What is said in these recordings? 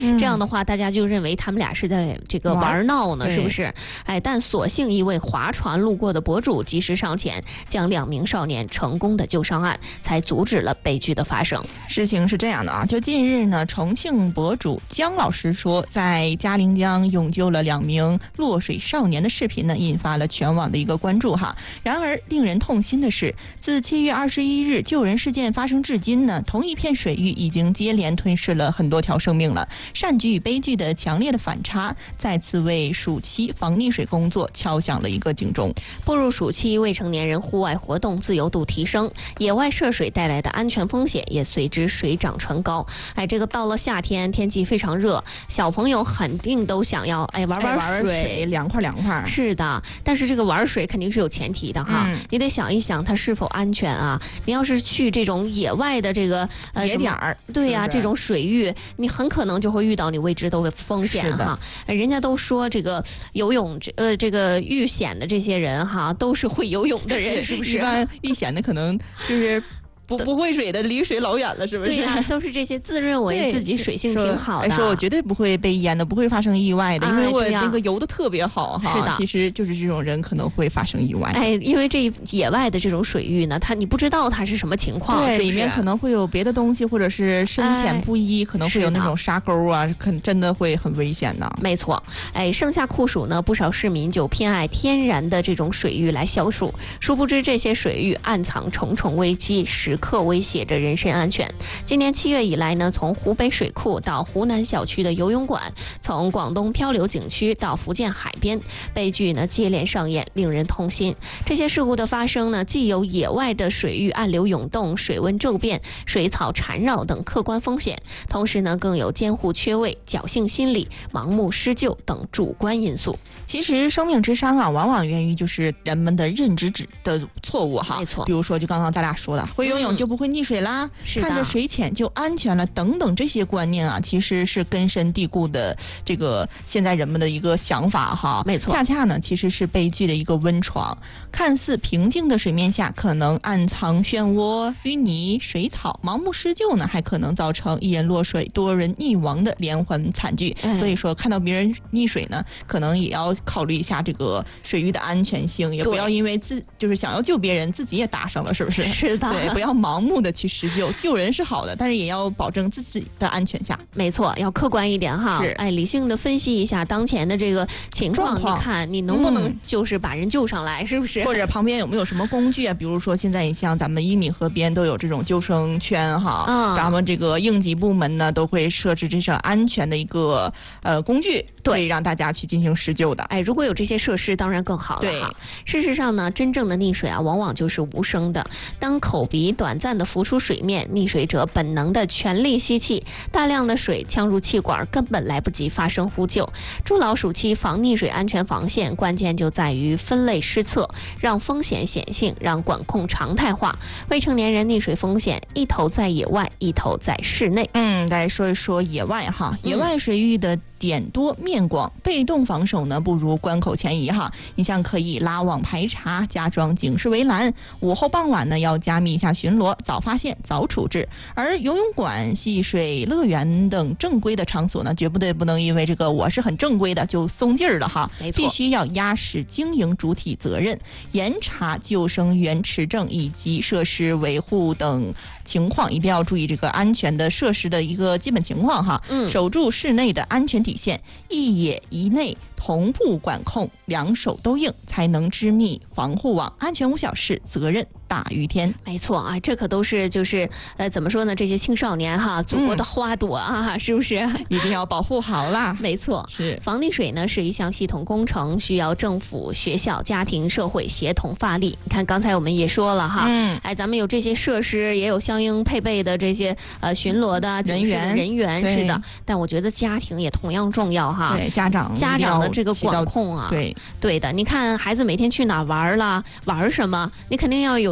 这样的话大家就认为他们俩是在这个玩闹呢，是不是？但所幸一位划船路过的博主及时上前，将2名少年成功的救上岸，才阻止了悲剧的发生。 事情是这样的啊，就近日呢，重庆博主姜老师说，在嘉陵江勇救了2名落水少年的视频呢，引发了全网的一个关注哈。然而令人痛心的是，自7月21日救人事件发生至今呢，同一片水域已经接连吞噬了很多条生命了。善举与悲剧的强烈的反差，再次为暑期防溺水工作敲响了一个警钟。 步入暑期，未成年人户外活动自由度提升，野外涉水带来的安全风险也随之水涨船高。这个到了夏天，天气非常热，小朋友肯定都想要玩水， 凉快凉快。 是的，但是这个玩水肯定是有前提的哈，你得想一想它是否安全啊。你要是去这种野外的这个野点儿， 对呀，这种水域，你很可能就会遇到你未知的风险哈。人家都说这个游泳这个遇险的这些人哈，都是会游泳的人，是不是？ 一般遇险的可能就是不会水的，离水老远了，是不是？ 对呀，都是这些自认为自己水性挺好的， 说我绝对不会被淹的，不会发生意外的，因为我那个游的特别好哈。 是的， 其实就是这种人可能会发生意外。 因为这野外的这种水域呢，你不知道它是什么情况， 对， 是不是里面可能会有别的东西，或者是深浅不一，可能会有那种沙沟啊，真的会很危险的。 没错，盛夏酷暑呢，不少市民就偏爱天然的这种水域来消暑，殊不知这些水域暗藏重重危机，时刻威胁着人身安全。今年7月以来呢，从湖北水库到湖南小区的游泳馆，从广东漂流景区到福建海边，悲剧呢接连上演，令人痛心。这些事故的发生呢，既有野外的水域暗流涌动、水温骤变、水草缠绕等客观风险，同时呢，更有监护缺位、侥幸心理、盲目施救等主观因素。 其实生命之伤啊，往往源于就是人们的认知的错误哈。 没错， 比如说就刚刚咱俩说的，会游泳就不会溺水啦，看着水浅就安全了等等，这些观念啊，其实是根深蒂固的这个现在人们的一个想法哈。 没错， 恰恰呢其实是悲剧的一个温床。看似平静的水面下，可能暗藏漩涡、淤泥、水草，盲目施救呢，还可能造成1人落水、多人溺亡的连环惨剧。所以说，看到别人溺水呢，可能也要考虑一下这个水域的安全性，也不要因为就是想要救别人，自己也搭上了，是不是？ 是的， 对，不要盲目的去施救，救人是好的，但是也要保证自己的安全下。 没错，要客观一点哈。 是， 理性的分析一下当前的这个情况，你看你能不能就是把人救上来，是不是？ 或者旁边有没有什么工具啊？比如说现在你像咱们1米河边都有这种救生圈哈，咱们这个应急部门呢都会设置这种安全的一个工具，对，让大家去进行施救的。 如果有这些设施，当然更好了哈。事实上呢，真正的溺水啊，往往就是无声的。当口鼻短暂的浮出水面，溺水者本能的全力吸气，大量的水呛入气管，根本来不及发声呼救。筑牢暑期防溺水安全防线，关键就在于分类施策，让风险显性，让管控常态化。未成年人溺水风险，一头在野外，一头在室内。 来说一说野外哈，野外水域的点多面广，被动防守呢不如关口前移哈。你像可以拉网排查，加装警示围栏，午后傍晚呢要加密一下巡逻，早发现早处置。而游泳馆、戏水乐园等正规的场所呢，绝不能因为这个我是很正规的就松劲儿了哈，必须要压实经营主体责任，严查救生员持证以及设施维护等情况，一定要注意这个安全的设施的一个基本情况哈，守住室内的安全底线，一野一内同步管控，两手都硬，才能织密防护网，安全无小事，责任大于天。 没错啊，这可都是就是怎么说呢？这些青少年哈，祖国的花朵啊，是不是？ 一定要保护好啦。 没错， 是防溺水呢是一项系统工程，需要政府、学校、家庭、社会协同发力。你看刚才我们也说了哈，咱们有这些设施，也有相应配备的这些巡逻的人员是的，但我觉得家庭也同样重要哈。 对，家长的这个管控啊，对的。你看孩子每天去哪玩了，玩什么，你肯定要有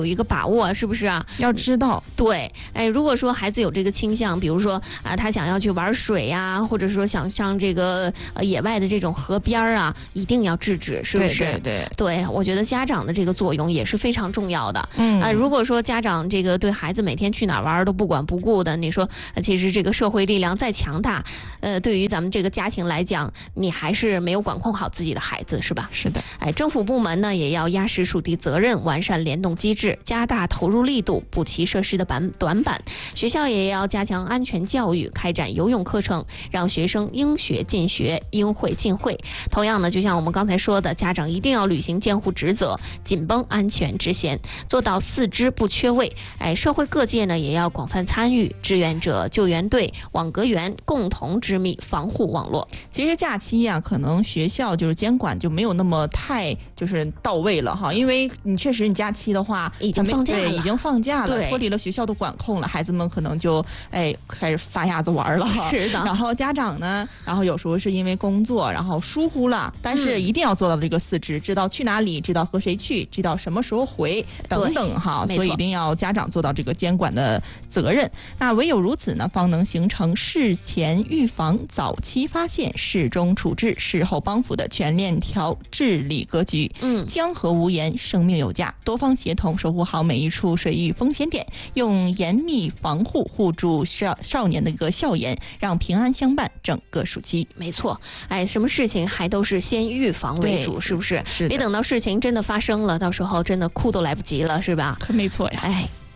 一个把握，是不是啊？ 要知道， 对，如果说孩子有这个倾向，比如说他想要去玩水呀，或者说想上这个野外的这种河边啊，一定要制止，是不是？对，我觉得家长的这个作用也是非常重要的。如果说家长这个对孩子每天去哪儿玩都不管不顾的，你说其实这个社会力量再强大，对于咱们这个家庭来讲，你还是没有管控好自己的孩子，是吧？ 是的。 政府部门呢也要压实属地责任，完善联动机制，加大投入力度，补齐设施的短板。学校也要加强安全教育，开展游泳课程，让学生应学尽学，应会尽会。同样呢，就像我们刚才说的，家长一定要履行监护职责，紧绷安全之弦，做到四支不缺位。社会各界呢也要广泛参与，志愿者、救援队、网格员共同织密防护网络。 其实假期呀，可能学校就是监管就没有那么太就是到位了哈，因为你确实你假期的话已经放假了， 已经放假了，脱离了学校的管控了，孩子们可能就开始撒丫子玩了。 是的。 然后家长呢，然后有时候是因为工作，然后疏忽了，但是一定要做到这个四支，知道去哪里，知道和谁去，知道什么时候回等等哈，所以一定要家长做到这个监管的责任。那唯有如此呢，方能形成事前预防、早期发现、事中处置、事后帮扶的全链条治理格局。江河无言，生命有价，多方协同，守护好每一处水域风险点，用严密防护护住少年的一个笑颜，让平安相伴整个暑期。 没错，什么事情还都是先预防为主，是不是？ 是的。 别等到事情真的发生了，到时候真的哭都来不及了，是吧？ 可没错呀。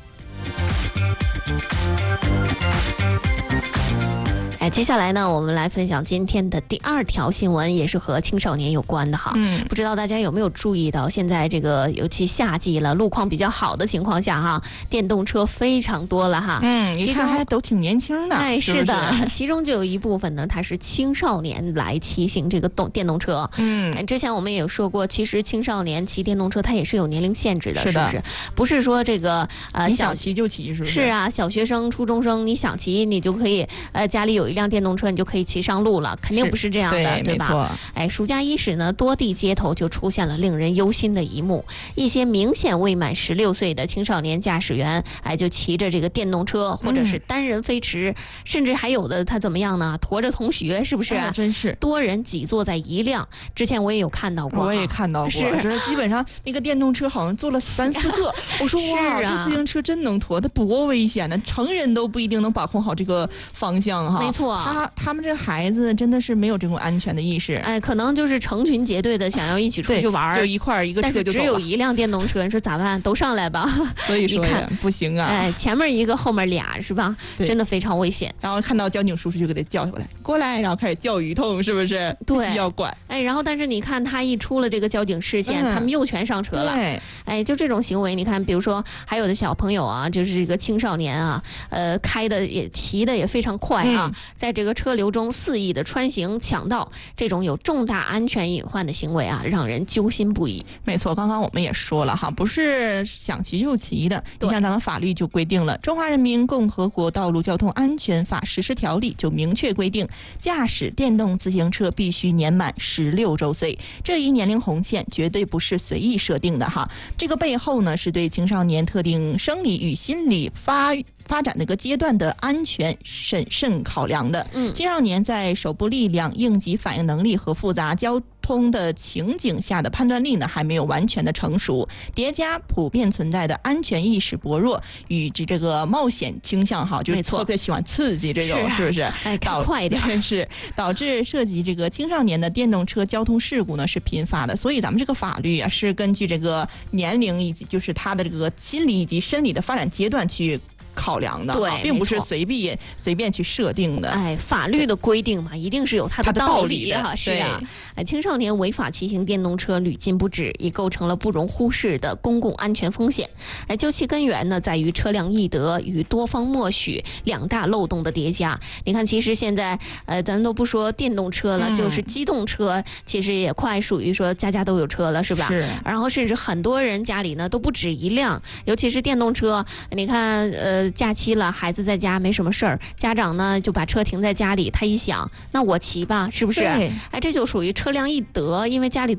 接下来呢，我们来分享今天的第二条新闻，也是和青少年有关的哈。不知道大家有没有注意到，现在这个尤其夏季了，路况比较好的情况下哈，电动车非常多了哈。 其实还都挺年轻的。 是的，其中就有一部分呢，它是青少年来骑行这个电动车。之前我们也有说过，其实青少年骑电动车它也是有年龄限制的，是不是？不是说这个你想骑就骑，是不是？ 是啊，小学生、初中生你想骑你就可以，家里有一辆电动车你就可以骑上路了，肯定不是这样的，对吧？暑假伊始呢，多地街头就出现了令人忧心的一幕，一些明显未满16岁的青少年驾驶员，就骑着这个电动车或者是单人飞驰，甚至还有的他怎么样呢？驮着同学，是不是？ 真是多人挤坐在一辆。之前我也有看到过， 就是基本上那个电动车好像坐了3、4个，我说哇，这自行车真能驮，它多危险呢！成人都不一定能把控好这个方向哈。 没错。 他们这孩子真的是没有这种安全的意识， 可能就是成群结队的想要一起出去玩， 就一块一个车就走了， 但是只有一辆电动车，你说咋办？都上来吧。 所以说不行啊， 前面一个，后面俩，是吧？真的非常危险。 然后看到交警叔叔就给他叫过来，然后开始教育一通，是不是？ 对， 需要管。 然后但是你看他一出了这个交警视线，他们又全上车了。就这种行为，你看，比如说还有的小朋友啊，就是这个青少年啊，开的也骑的也非常快啊，在这个车流中肆意的穿行抢道，这种有重大安全隐患的行为啊，让人揪心不已。 没错，刚刚我们也说了哈，不是想骑就骑的。你像咱们法律就规定了，《中华人民共和国道路交通安全法实施条例》就明确规定，驾驶电动自行车必须年满16周岁，这一年龄红线绝对不是随意设定的哈。这个背后呢，是对青少年特定生理与心理发展那个阶段的安全审慎考量的。青少年在手部力量、应急反应能力和复杂交通的情景下的判断力呢，还没有完全的成熟，叠加普遍存在的安全意识薄弱与这个冒险倾向哈，就是特别喜欢刺激这种，是不是？ 开快一点， 是导致涉及这个青少年的电动车交通事故呢是频发的。所以咱们这个法律啊，是根据这个年龄以及就是他的这个心理以及生理的发展阶段去考量的，并不是随便去设定的。 法律的规定嘛，一定是有它的道理的。是啊，青少年违法骑行电动车屡禁不止，已构成了不容忽视的公共安全风险。究其根源呢，在于车辆易得与多方默许两大漏洞的叠加。你看，其实现在咱都不说电动车了，就是机动车，其实也快属于说家家都有车了，是吧？ 是。 然后甚至很多人家里呢都不止一辆，尤其是电动车。你看，假期了，孩子在家没什么事儿，家长呢就把车停在家里，他一想，那我骑吧，是不是？这就属于车辆易得，因为家里